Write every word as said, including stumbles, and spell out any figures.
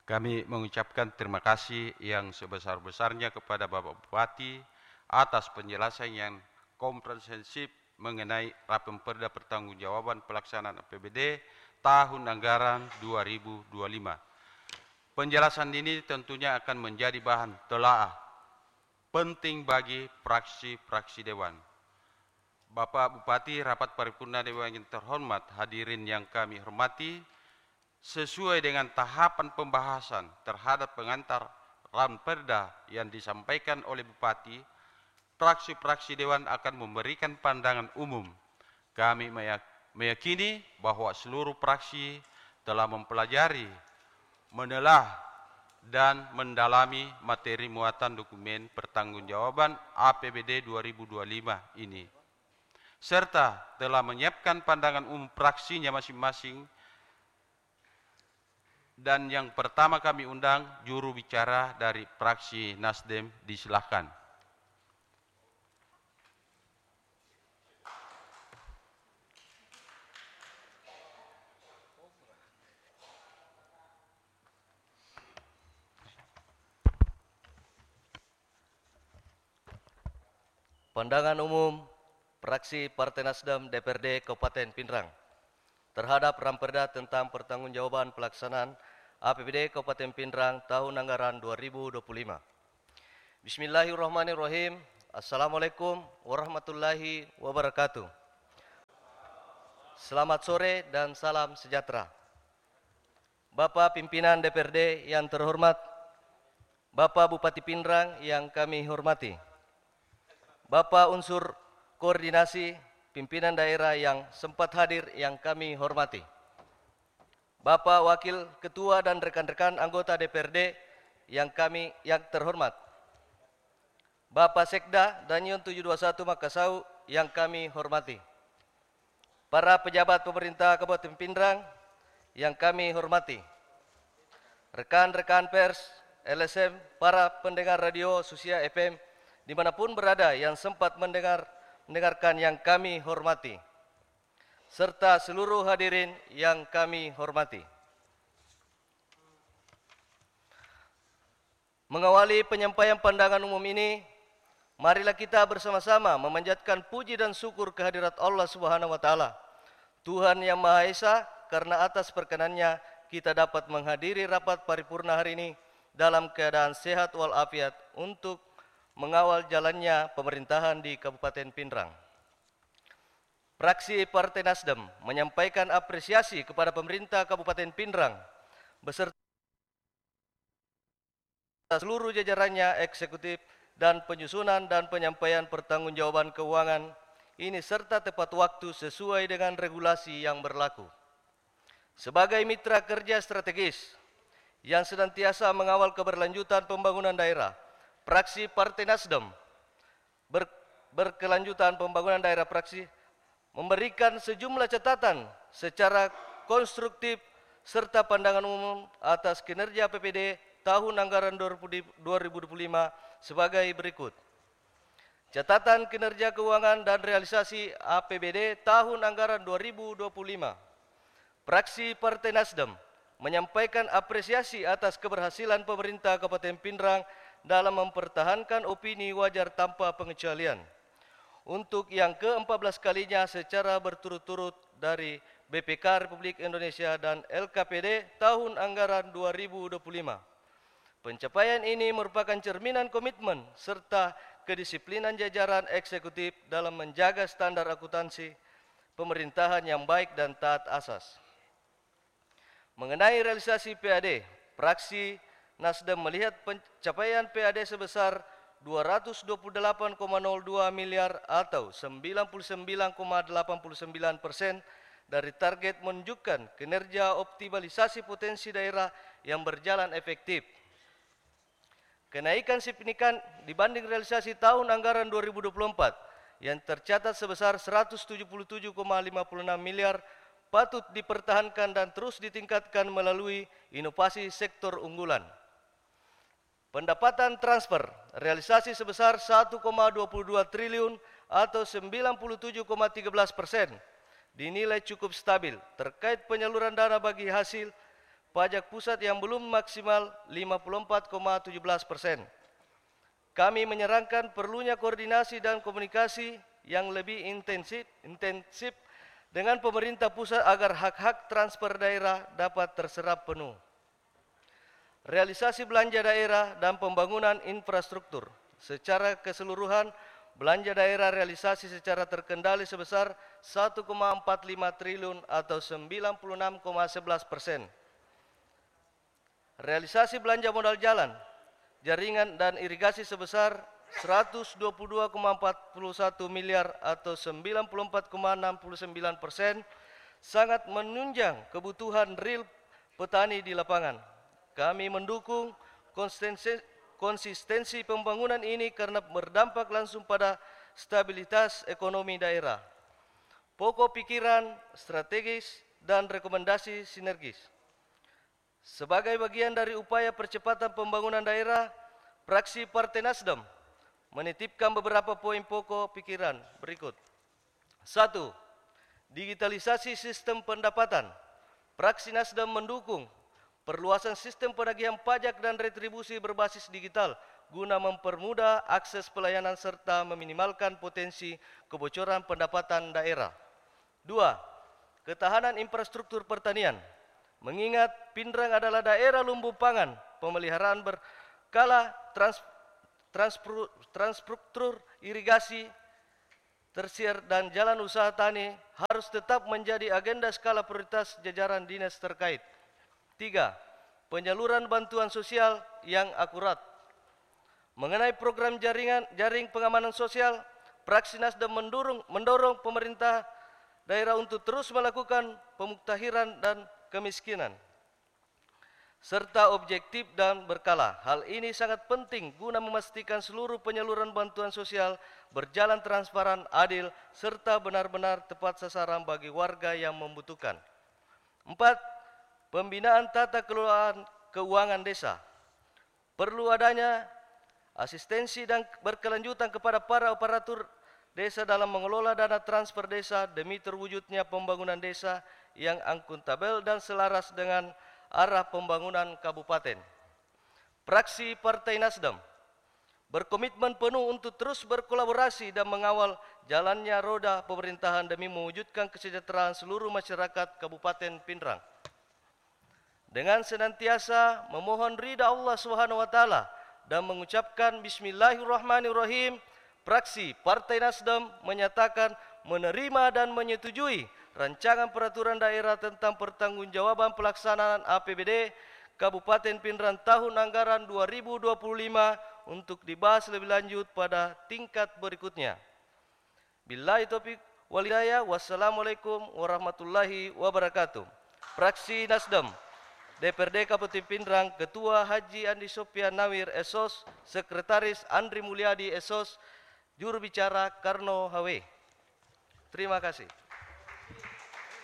Kami mengucapkan terima kasih yang sebesar-besarnya kepada Bapak Bupati atas penjelasan yang komprehensif mengenai Raperda Pertanggungjawaban Pelaksanaan A P B D tahun anggaran dua ribu dua puluh lima. Penjelasan ini tentunya akan menjadi bahan telaah penting bagi fraksi-fraksi Dewan. Bapak Bupati, rapat paripurna Dewan yang terhormat, hadirin yang kami hormati, sesuai dengan tahapan pembahasan terhadap pengantar Raperda yang disampaikan oleh Bupati, fraksi-fraksi Dewan akan memberikan pandangan umum. Kami meyakini bahwa seluruh fraksi telah mempelajari, menelah, dan mendalami materi muatan dokumen pertanggungjawaban A P B D dua ribu dua puluh lima ini, serta telah menyiapkan pandangan umum fraksinya masing-masing. Dan yang pertama kami undang juru bicara dari fraksi Nasdem, disilahkan. Pandangan umum fraksi Partai Nasdem D P R D Kabupaten Pindrang terhadap Raperda tentang pertanggungjawaban pelaksanaan A P B D Kabupaten Pindrang tahun anggaran dua ribu dua puluh lima. Bismillahirrahmanirrahim. Assalamualaikum warahmatullahi wabarakatuh. Selamat sore dan salam sejahtera. Bapak Pimpinan D P R D yang terhormat, Bapak Bupati Pindrang yang kami hormati, Bapak unsur koordinasi pimpinan daerah yang sempat hadir yang kami hormati, Bapak Wakil Ketua dan rekan-rekan anggota D P R D yang kami yang terhormat, Bapak Sekda Danyon tujuh dua satu Makassau yang kami hormati, para pejabat pemerintah Kabupaten Pindrang yang kami hormati, rekan-rekan pers, L S M, para pendengar radio Susia F M dimanapun berada yang sempat mendengar mendengarkan yang kami hormati, serta seluruh hadirin yang kami hormati. Mengawali penyampaian pandangan umum ini, marilah kita bersama-sama memanjatkan puji dan syukur kehadirat Allah Subhanahu wa taala, Tuhan yang Maha Esa, karena atas perkenannya kita dapat menghadiri rapat paripurna hari ini dalam keadaan sehat walafiat untuk mengawal jalannya pemerintahan di Kabupaten Pindrang. Fraksi Partai Nasdem menyampaikan apresiasi kepada pemerintah Kabupaten Pindrang beserta seluruh jajarannya eksekutif dan penyusunan dan penyampaian pertanggungjawaban keuangan ini serta tepat waktu sesuai dengan regulasi yang berlaku. Sebagai mitra kerja strategis yang senantiasa mengawal keberlanjutan pembangunan daerah, fraksi Partai Nasdem ber, berkelanjutan pembangunan daerah fraksi memberikan sejumlah catatan secara konstruktif serta pandangan umum atas kinerja A P B D tahun anggaran dua ribu dua puluh lima sebagai berikut. Catatan kinerja keuangan dan realisasi A P B D tahun anggaran dua ribu dua puluh lima. Fraksi Partai Nasdem menyampaikan apresiasi atas keberhasilan pemerintah Kabupaten Pindrang dalam mempertahankan opini wajar tanpa pengecualian untuk yang ke empat belas kalinya secara berturut-turut dari B P K Republik Indonesia dan L K P D tahun anggaran dua ribu dua puluh lima. Pencapaian ini merupakan cerminan komitmen serta kedisiplinan jajaran eksekutif dalam menjaga standar akuntansi pemerintahan yang baik dan taat asas. Mengenai realisasi P A D, fraksi Nasdem melihat pencapaian P A D sebesar dua ratus dua puluh delapan koma nol dua miliar atau sembilan puluh sembilan koma delapan sembilan persen dari target, menunjukkan kinerja optimalisasi potensi daerah yang berjalan efektif. Kenaikan signifikan dibanding realisasi tahun anggaran dua ribu dua puluh empat yang tercatat sebesar seratus tujuh puluh tujuh koma lima enam miliar patut dipertahankan dan terus ditingkatkan melalui inovasi sektor unggulan. Pendapatan transfer realisasi sebesar satu koma dua dua triliun atau sembilan puluh tujuh koma tiga belas persen dinilai cukup stabil terkait penyaluran dana bagi hasil pajak pusat yang belum maksimal lima puluh empat koma tujuh belas persen. Kami menyarankan perlunya koordinasi dan komunikasi yang lebih intensif, intensif dengan pemerintah pusat agar hak-hak transfer daerah dapat terserap penuh. Realisasi belanja daerah dan pembangunan infrastruktur. Secara keseluruhan, belanja daerah realisasi secara terkendali sebesar satu koma empat lima triliun atau sembilan puluh enam koma sebelas persen. Realisasi belanja modal jalan, jaringan dan irigasi sebesar seratus dua puluh dua koma empat satu miliar atau sembilan puluh empat koma enam sembilan persen, sangat menunjang kebutuhan real petani di lapangan. Kami mendukung konsistensi, konsistensi pembangunan ini karena berdampak langsung pada stabilitas ekonomi daerah. Pokok pikiran strategis dan rekomendasi sinergis. Sebagai bagian dari upaya percepatan pembangunan daerah, fraksi Partai Nasdem menitipkan beberapa poin pokok pikiran berikut. Satu, digitalisasi sistem pendapatan. Fraksi Nasdem mendukung perluasan sistem penagihan pajak dan retribusi berbasis digital guna mempermudah akses pelayanan serta meminimalkan potensi kebocoran pendapatan daerah. Dua, ketahanan infrastruktur pertanian. Mengingat Pindrang adalah daerah lumbung pangan, pemeliharaan berkala trans, transpru, transtruktur irigasi, tersier dan jalan usaha tani harus tetap menjadi agenda skala prioritas jajaran dinas terkait. Tiga, penyaluran bantuan sosial yang akurat. Mengenai program jaringan jaring pengamanan sosial, fraksi Nasdem mendorong, mendorong pemerintah daerah untuk terus melakukan pemuktahiran dan kemiskinan serta objektif dan berkala. Hal ini sangat penting guna memastikan seluruh penyaluran bantuan sosial berjalan transparan, adil, serta benar-benar tepat sasaran bagi warga yang membutuhkan. Empat, pembinaan tata kelola keuangan desa. Perlu adanya asistensi dan berkelanjutan kepada para operator desa dalam mengelola dana transfer desa demi terwujudnya pembangunan desa yang akuntabel dan selaras dengan arah pembangunan kabupaten. Fraksi Partai Nasdem berkomitmen penuh untuk terus berkolaborasi dan mengawal jalannya roda pemerintahan demi mewujudkan kesejahteraan seluruh masyarakat Kabupaten Pindrang. Dengan senantiasa memohon ridha Allah Subhanahu wa taala dan mengucapkan bismillahirrahmanirrahim, fraksi Partai Nasdem menyatakan menerima dan menyetujui rancangan peraturan daerah tentang pertanggungjawaban pelaksanaan A P B D Kabupaten Pindrang tahun anggaran dua ribu dua puluh lima untuk dibahas lebih lanjut pada tingkat berikutnya. Billahi taufiq wal hidayah. Wassalamualaikum warahmatullahi wabarakatuh. Fraksi Nasdem D P R D Kabupaten Pindrang, Ketua Haji Andi Sofian Nawir S O S, Sekretaris Andri Mulyadi S O S, Juru bicara Karno H W. Terima kasih.